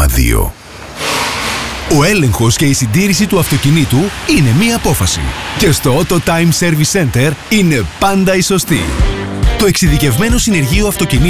1,2. Ο έλεγχος και η συντήρηση του αυτοκινήτου είναι μία απόφαση. Και στο Auto Time Service Center είναι πάντα η σωστή. Το εξειδικευμένο συνεργείο αυτοκινήτων